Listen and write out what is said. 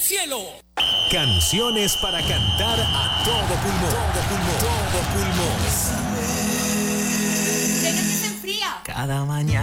cielo. Canciones para cantar a todo pulmón. Todo pulmón. Todo pulmón. Venga que se enfría. Cada mañana.